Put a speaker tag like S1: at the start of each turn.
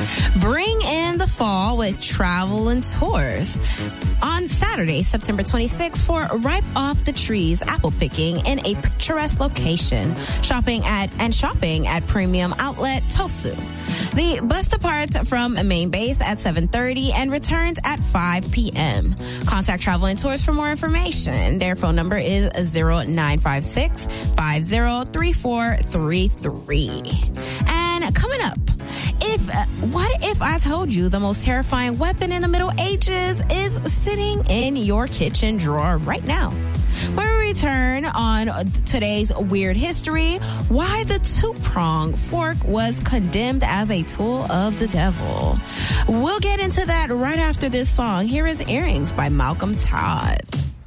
S1: Bring in the fall with Travel and Tours. On Saturday, September 26th, for Ripe Off the Trees apple picking in a picturesque location. Shopping at Premium Outlet Tosu. The bus departs from main base at 7:30 and returns at 5 p.m. Contact Travel and Tours for more information. Their phone number is 0956-503433. And coming up, what if I told you the most terrifying weapon in the Middle Ages is sitting in your kitchen drawer right now? When we return on today's Weird History, why the two-prong fork was condemned as a tool of the devil. We'll get into that right after this song. Here is Earrings by Malcolm Todd.